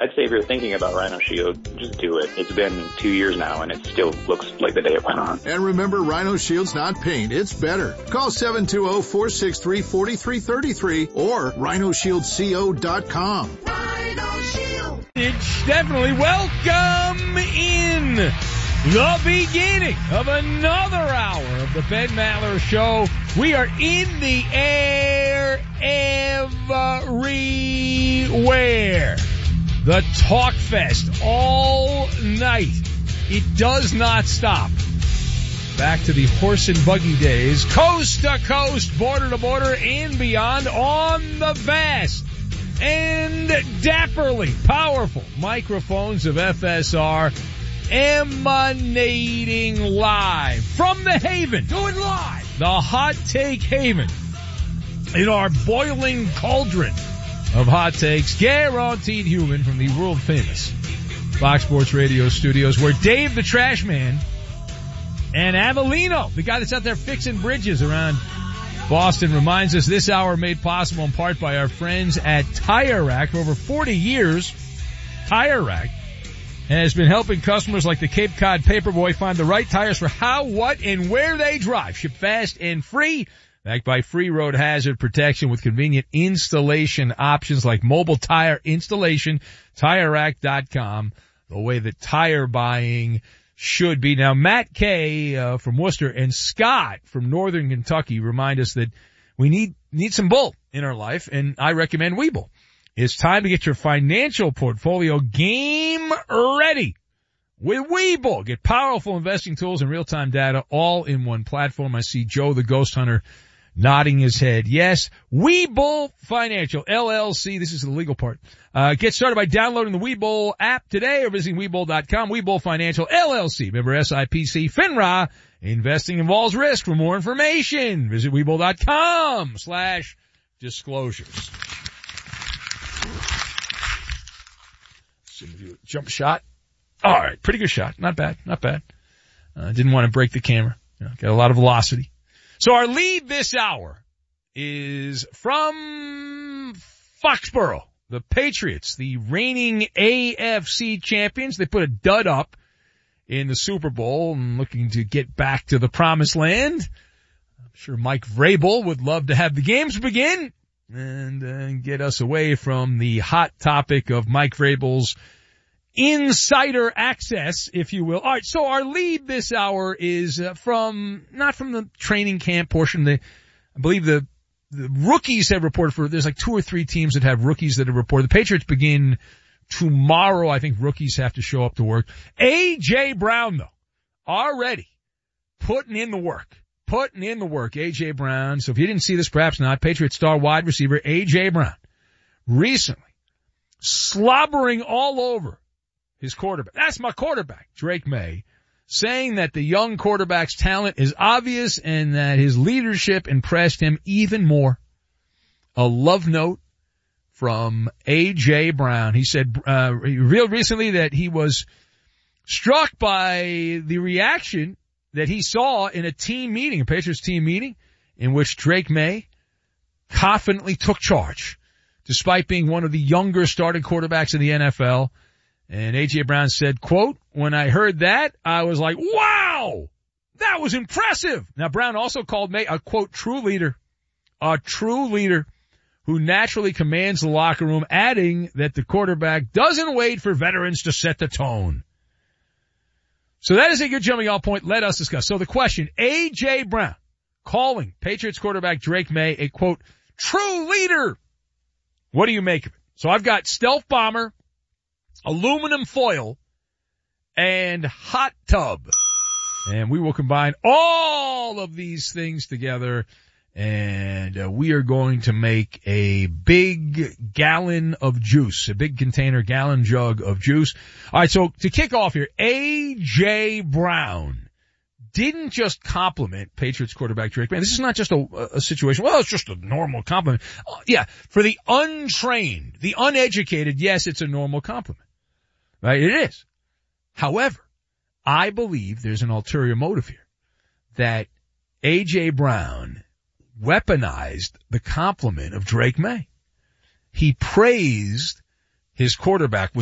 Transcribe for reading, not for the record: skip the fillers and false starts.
I'd say if you're thinking about Rhino Shield, just do it. It's been 2 years now, and it still looks like the day it went on. And remember, Rhino Shield's not paint, it's better. Call 720-463-4333 or rhinoshieldco.com. Rhino Shield. It's definitely welcome in the beginning of another hour of the Ben Maller Show. We are in the air everywhere. The Talk Fest all night. It does not stop. Back to the horse and buggy days, coast to coast, border to border, and beyond on the vast and dapperly powerful microphones of FSR, emanating live from the Haven. Do it live. The Hot Take Haven. In our boiling cauldron of hot takes, guaranteed human, from the world famous Fox Sports Radio studios, where Dave the Trash Man and Avellino, the guy that's out there fixing bridges around Boston, reminds us this hour made possible in part by our friends at Tire Rack. For over 40 years, Tire Rack has been helping customers like the Cape Cod Paperboy find the right tires for how, what, and where they drive. Ship fast and free. Backed by free road hazard protection with convenient installation options like mobile tire installation. TireRack.com, the way that tire buying should be. Now, Matt Kay from Worcester and Scott from Northern Kentucky remind us that we need some bull in our life, and I recommend Webull. It's time to get your financial portfolio game ready with Webull. Get powerful investing tools and real-time data all in one platform. I see Joe the Ghost Hunter nodding his head. Yes, Webull Financial, LLC. This is the legal part. Get started by downloading the Webull app today or visiting Webull.com. Webull Financial, LLC. Member SIPC, FINRA. Investing involves risk. For more information, visit Webull.com/disclosures. Jump shot. All right, pretty good shot. Not bad, not bad. Didn't want to break the camera. Got a lot of velocity. So our lead this hour is from Foxborough. The Patriots, the reigning AFC champions. They put a dud up in the Super Bowl and looking to get back to the promised land. I'm sure Mike Vrabel would love to have the games begin and get us away from the hot topic of Mike Vrabel's insider access, if you will. All right, so our lead this hour is not from the training camp portion. I believe the rookies have reported there's like 2 or 3 teams that have rookies that have reported. The Patriots begin tomorrow. I think rookies have to show up to work. A.J. Brown, though, already putting in the work. A.J. Brown. So if you didn't see this, perhaps not. Patriots star wide receiver A.J. Brown recently slobbering all over his quarterback. That's my quarterback, Drake May, saying that the young quarterback's talent is obvious and that his leadership impressed him even more. A love note from A.J. Brown. He said, he revealed recently that he was struck by the reaction that he saw in a Patriots team meeting, in which Drake May confidently took charge, despite being one of the younger starting quarterbacks in the NFL. And A.J. Brown said, quote, "When I heard that, I was like, wow, that was impressive." Now, Brown also called May a, quote, true leader who naturally commands the locker room, adding that the quarterback doesn't wait for veterans to set the tone. So that is a good jumping off point. Let us discuss. So the question, A.J. Brown calling Patriots quarterback Drake May a, quote, true leader. What do you make of it? So I've got stealth bomber, aluminum foil, and hot tub. And we will combine all of these things together, and we are going to make a big gallon of juice, a big container, gallon jug of juice. All right, so to kick off here, A.J. Brown didn't just compliment Patriots quarterback Drake May. This is not just a situation, well, it's just a normal compliment. Yeah, for the untrained, the uneducated, yes, it's a normal compliment. Right? It is. However, I believe there's an ulterior motive here, that A.J. Brown weaponized the compliment of Drake May. He praised his quarterback with